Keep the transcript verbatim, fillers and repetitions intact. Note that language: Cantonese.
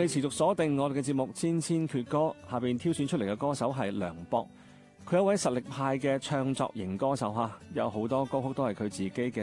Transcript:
你持續鎖定我哋嘅節目《千千闕歌》，下邊挑選出嚟嘅歌手係梁博，佢係一位實力派嘅唱作型歌手吓，有好多歌曲都係佢自己嘅